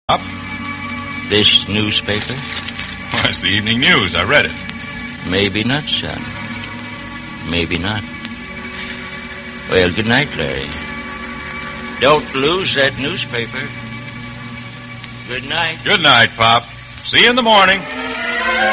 Up? This newspaper? Well, it's the evening news. I read it. Maybe not, son. Maybe not. Well, good night, Larry. Don't lose that newspaper. Good night. Good night, Pop. See you in the morning.